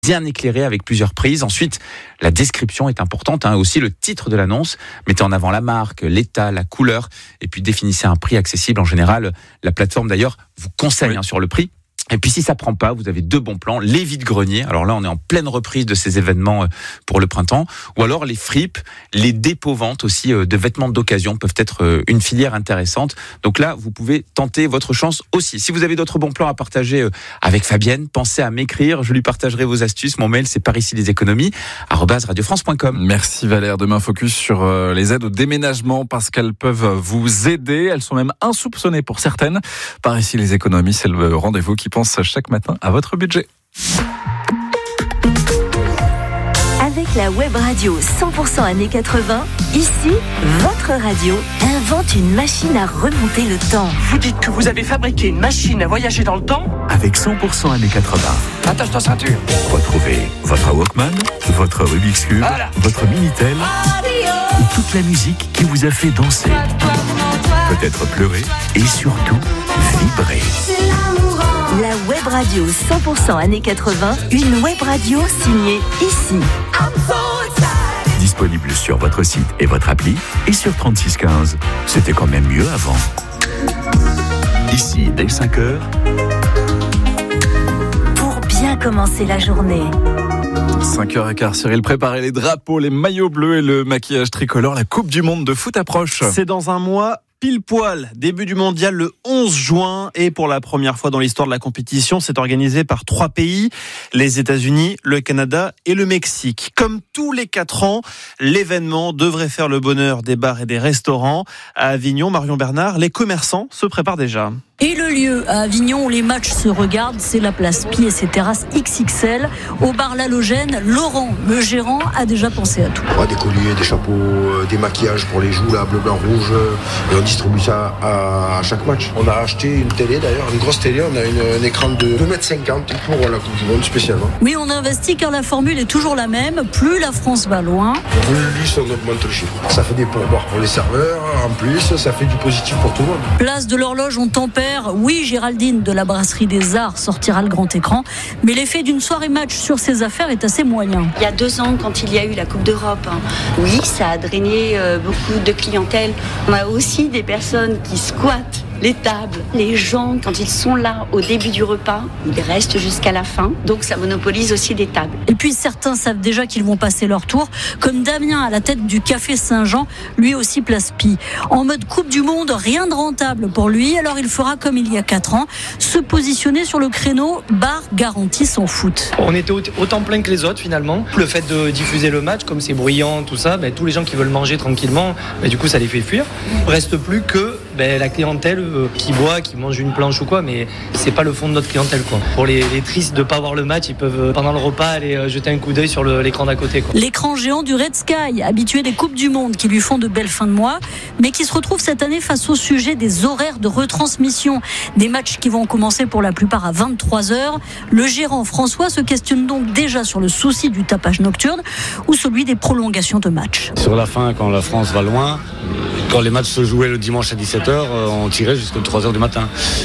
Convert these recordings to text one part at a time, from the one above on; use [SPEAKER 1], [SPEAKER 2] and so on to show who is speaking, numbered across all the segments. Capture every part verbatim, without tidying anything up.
[SPEAKER 1] bien éclairé avec plusieurs prises. Ensuite, la description est importante, hein, aussi le titre de l'annonce. Mettez en avant la marque, l'état, la couleur, et puis définissez un prix accessible. En général, la plateforme d'ailleurs vous conseille oui. hein, sur le prix. Et puis si ça prend pas, vous avez deux bons plans, les vides-greniers. Alors là, on est en pleine reprise de ces événements pour le printemps. Ou alors les fripes, les dépôts-ventes aussi de vêtements d'occasion peuvent être une filière intéressante. Donc là, vous pouvez tenter votre chance aussi. Si vous avez d'autres bons plans à partager avec Fabienne, pensez à m'écrire. Je lui partagerai vos astuces. Mon mail, c'est par ici les économies arobase radio france point com.
[SPEAKER 2] Merci Valère. Demain, focus sur les aides au déménagement parce qu'elles peuvent vous aider. Elles sont même insoupçonnées pour certaines. Par ici les économies, c'est le rendez-vous qui pense chaque matin à votre budget.
[SPEAKER 3] Avec la web radio cent pour cent années quatre-vingts, ici, votre radio invente une machine à remonter le temps.
[SPEAKER 4] Vous dites que vous avez fabriqué une machine à voyager dans le temps ?
[SPEAKER 5] Avec cent pour cent années quatre-vingts.
[SPEAKER 4] Attache ta ceinture.
[SPEAKER 5] Retrouvez votre Walkman, votre Rubik's Cube, voilà. Votre Minitel ou toute la musique qui vous a fait danser, peut-être pleurer et surtout vibrer.
[SPEAKER 3] La web radio cent pour cent années quatre-vingts, une web radio signée ici.
[SPEAKER 5] Disponible sur votre site et votre appli et sur trente-six quinze. C'était quand même mieux avant. Ici, dès cinq heures.
[SPEAKER 3] Pour bien commencer la journée.
[SPEAKER 2] cinq heures quinze, Cyril, préparez les drapeaux, les maillots bleus et le maquillage tricolore. La Coupe du Monde de foot approche.
[SPEAKER 6] C'est dans un mois. Pile poil, début du mondial le onze juin et pour la première fois dans l'histoire de la compétition, c'est organisé par trois pays, les États-Unis, le Canada et le Mexique. Comme tous les quatre ans, l'événement devrait faire le bonheur des bars et des restaurants. À Avignon, Marion Bernard, les commerçants se préparent déjà.
[SPEAKER 7] Et le lieu à Avignon où les matchs se regardent, c'est la place Pie et ses terrasses X X L. Au bar L'Halogène, Laurent, le gérant, a déjà pensé à tout.
[SPEAKER 8] Ouais, des colliers, des chapeaux, euh, des maquillages pour les joues, là, bleu, blanc, rouge. Et on distribue ça à, à chaque match. On a acheté une télé d'ailleurs, une grosse télé. On a une, un écran de deux mètres cinquante pour la Coupe du Monde spécialement.
[SPEAKER 7] Oui, on investit car la formule est toujours la même. Plus la France va loin,
[SPEAKER 8] plus on augmente le chiffre. Ça fait des pourboires pour les serveurs. En plus, ça fait du positif pour tout le monde.
[SPEAKER 7] Place de l'Horloge, on tempère. Oui, Géraldine de la Brasserie des Arts sortira le grand écran, mais l'effet d'une soirée match sur ses affaires est assez moyen.
[SPEAKER 9] Il y a deux ans, quand il y a eu la Coupe d'Europe, hein, oui, ça a drainé euh, beaucoup de clientèle. On a aussi des personnes qui squattent les tables. Les gens, quand ils sont là au début du repas, ils restent jusqu'à la fin. Donc ça monopolise aussi des tables.
[SPEAKER 7] Et puis certains savent déjà qu'ils vont passer leur tour, comme Damien à la tête du Café Saint-Jean, lui aussi place Pie. En mode Coupe du Monde, rien de rentable pour lui, alors il fera comme il y a quatre ans, se positionner sur le créneau bar garanti sans foot.
[SPEAKER 10] On était autant plein que les autres finalement. Le fait de diffuser le match, comme c'est bruyant, tout ça, ben, tous les gens qui veulent manger tranquillement, ben, du coup ça les fait fuir. Reste plus que ben, la clientèle qui boit, qui mange une planche ou quoi, mais c'est pas le fond de notre clientèle quoi. Pour les, les tristes de pas voir le match, ils peuvent pendant le repas aller jeter un coup d'œil sur le, l'écran d'à côté quoi.
[SPEAKER 7] L'écran géant du Red Sky, habitué des Coupes du Monde qui lui font de belles fins de mois, mais qui se retrouve cette année face au sujet des horaires de retransmission. Des matchs qui vont commencer pour la plupart à vingt-trois heures. Le gérant François se questionne donc déjà sur le souci du tapage nocturne ou celui des prolongations de matchs.
[SPEAKER 11] Sur la fin, quand la France va loin, quand les matchs se jouaient le dimanche à dix-sept heures, on tirait jusqu'à trois heures du matin.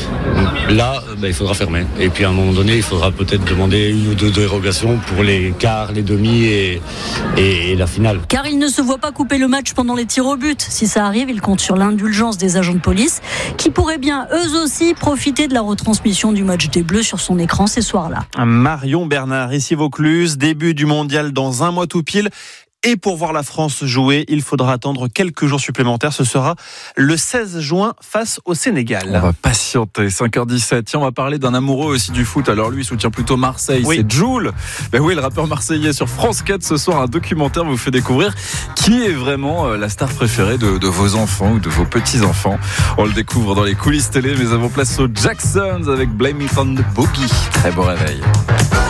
[SPEAKER 11] Là, ben, il faudra fermer. Et puis à un moment donné, il faudra peut-être demander une ou deux dérogations pour les quarts, les demi et, et, et la finale.
[SPEAKER 7] Car il ne se voit pas couper le match pendant les tirs au but. Si ça arrive, il compte sur l'indulgence des agents de police qui pourraient bien, eux aussi, profiter de la retransmission du match des Bleus sur son écran ces soirs-là.
[SPEAKER 6] Marion Bernard, ici Vaucluse, début du mondial dans un mois tout pile. Et pour voir la France jouer, il faudra attendre quelques jours supplémentaires. Ce sera le seize juin face au Sénégal.
[SPEAKER 2] On va patienter, cinq heures dix-sept. Tiens, on va parler d'un amoureux aussi du foot. Alors lui, il soutient plutôt Marseille, oui. C'est Jul. Ben oui, le rappeur marseillais sur France quatre. Ce soir, un documentaire vous fait découvrir qui est vraiment la star préférée de, de vos enfants ou de vos petits-enfants. On le découvre dans les coulisses télé, mais avant place aux Jacksons avec Blame It on the Boogie. Très beau réveil.